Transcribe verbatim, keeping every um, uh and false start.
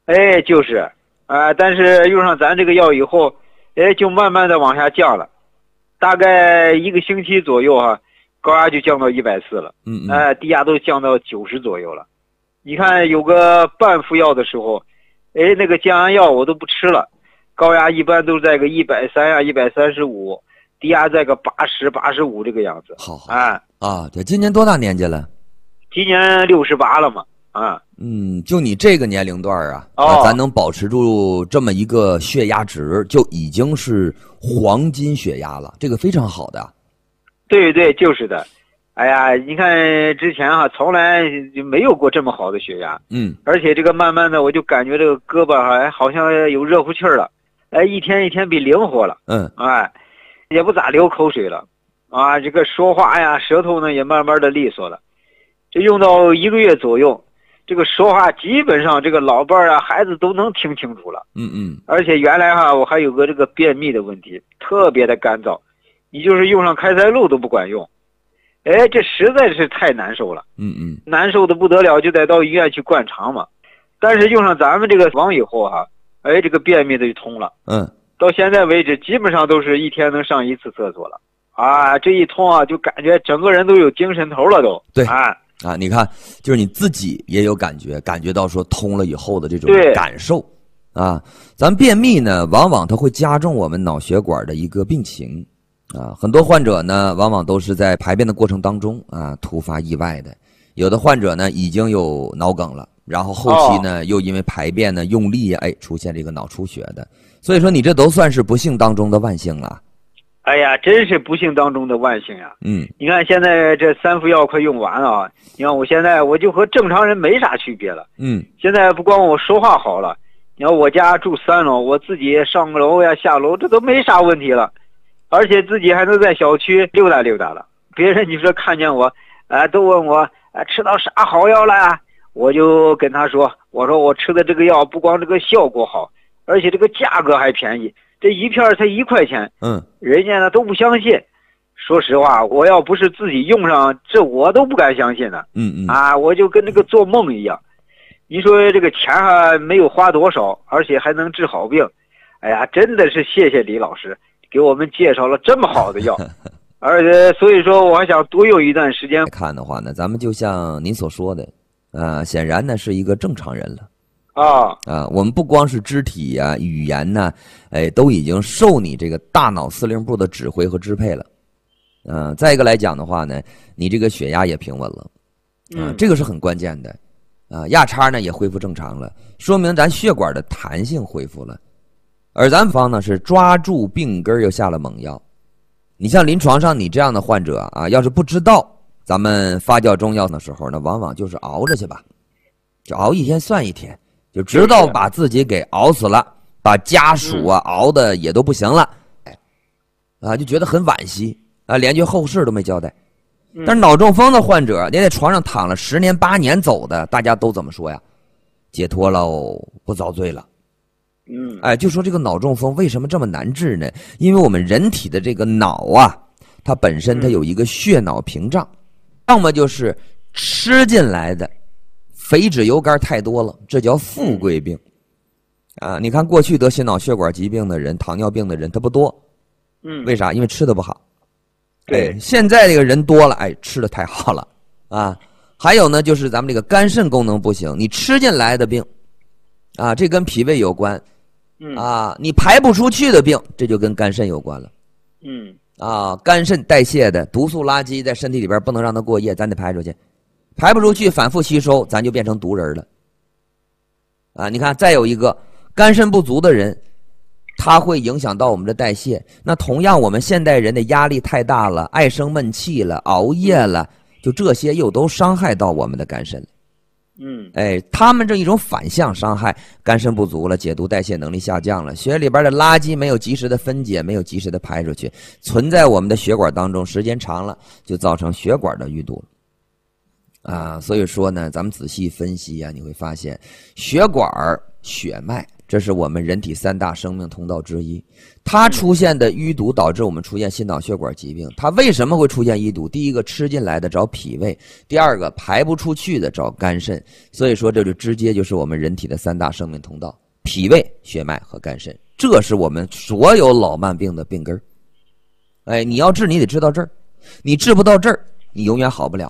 哎，就是，啊、呃，但是用上咱这个药以后，哎，就慢慢的往下降了，大概一个星期左右哈、啊，高压就降到一百四了， 嗯嗯， 哎、呃，低压都降到九十左右了。你看有个半服药的时候，哎，那个降压药我都不吃了，高压一般都在个一百三呀，一百三十五，低压在个八十、八十五这个样子。 好好啊啊，对，今年多大年纪了？ 今年六十八了嘛，啊， 嗯，就你这个年龄段啊， 哦、 啊，咱能保持住这么一个血压值，就已经是黄金血压了，这个非常好的。 对对，就是的。哎呀，你看之前哈、啊，从来就没有过这么好的血压。 嗯， 而且这个慢慢的，我就感觉这个胳膊还好像有热乎气儿了，哎，一天一天比灵活了。 嗯， 哎，也不咋流口水了，啊，这个说话呀，舌头呢也慢慢的利索了。这用到一个月左右，这个说话基本上这个老伴儿啊、孩子都能听清楚了。 嗯嗯。 而且原来哈、啊，我还有个这个便秘的问题，特别的干燥，你就是用上开塞露都不管用。哎，这实在是太难受了， 嗯嗯， 难受的不得了，就得到医院去灌肠嘛。但是用上咱们这个方以后哈、啊，哎，这个便秘的就通了。 嗯， 到现在为止，基本上都是一天能上一次厕所了。啊，这一通啊，就感觉整个人都有精神头了都。 对啊啊，你看，就是你自己也有感觉，感觉到说通了以后的这种感受啊。咱便秘呢，往往它会加重我们脑血管的一个病情。啊，很多患者呢，往往都是在排便的过程当中啊，突发意外的。有的患者呢，已经有脑梗了，然后后期呢，哦、又因为排便呢用力，哎，出现这个脑出血的。所以说，你这都算是不幸当中的万幸了。 哎呀，真是不幸当中的万幸呀！ 嗯， 你看现在这三副药快用完了啊，你看我现在我就和正常人没啥区别了。 嗯， 现在不光我说话好了，你看我家住三楼，我自己上楼呀下楼，这都没啥问题了。而且自己还能在小区溜达溜达了，别人你说看见我，啊，都问我，啊，吃到啥好药了啊？我就跟他说，我说我吃的这个药不光这个效果好，而且这个价格还便宜，这一片才一块钱。 嗯， 人家呢都不相信。说实话，我要不是自己用上，这我都不敢相信呢。 嗯嗯， 啊，我就跟那个做梦一样。你说这个钱还没有花多少，而且还能治好病，哎呀，真的是谢谢李老师。给我们介绍了这么好的药，而且所以说我还想多用一段时间。 看的话呢，咱们就像您所说的，呃，显然呢是一个正常人了。 啊啊，我们不光是肢体呀、啊、语言呢，哎，都已经受你这个大脑司令部的指挥和支配了。嗯、呃，再一个来讲的话呢，你这个血压也平稳了，啊、呃， 嗯， 这个是很关键的。啊、呃，压差呢也恢复正常了，说明咱血管的弹性恢复了。而咱方呢是抓住病根又下了猛药。你像临床上你这样的患者啊，要是不知道咱们发酵中药的时候呢，往往就是熬着去吧，就熬一天算一天，就直到把自己给熬死了，把家属啊熬的也都不行了，啊，就觉得很惋惜啊，连句后事都没交代。但是脑中风的患者，连在床上躺了十年八年走的，大家都怎么说呀？解脱喽，不遭罪了。 嗯， 哎，就说这个脑中风为什么这么难治呢？因为我们人体的这个脑啊，它本身它有一个血脑屏障，要么就是吃进来的肥脂油肝太多了，这叫富贵病啊。你看过去得心脑血管疾病的人、糖尿病的人他不多， 嗯， 为啥？因为吃的不好。 对， 哎，现在这个人多了，哎，吃的太好了啊。还有呢，就是咱们这个肝肾功能不行，你吃进来的病啊，这跟脾胃有关。 嗯啊，你排不出去的病，这就跟肝肾有关了。 嗯啊，肝肾代谢的毒素垃圾在身体里边不能让它过夜，咱得排出去，排不出去反复吸收，咱就变成毒人了。啊，你看，再有一个肝肾不足的人，它会影响到我们的代谢。那同样，我们现代人的压力太大了，爱生闷气了，熬夜了，就这些又都伤害到我们的肝肾了。 嗯， 哎，他们这一种反向伤害，肝肾不足了，解毒代谢能力下降了，血里边的垃圾没有及时的分解，没有及时的排出去，存在我们的血管当中，时间长了就造成血管的淤堵了。啊，所以说呢，咱们仔细分析啊，你会发现血管、血脉这这是我们人体三大生命通道之一。它出现的淤堵导致我们出现心脑血管疾病。它为什么会出现淤堵？第一个吃进来的找脾胃，第二个排不出去的找肝肾。所以说这就直接就是我们人体的三大生命通道：脾胃、血脉和肝肾。这是我们所有老慢病的病根。哎，你要治你得治到这儿，你治不到这儿，你永远好不了。